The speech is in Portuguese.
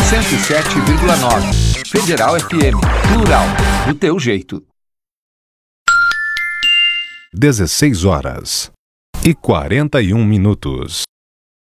107,9. Federal FM, plural, do teu jeito. 16h41.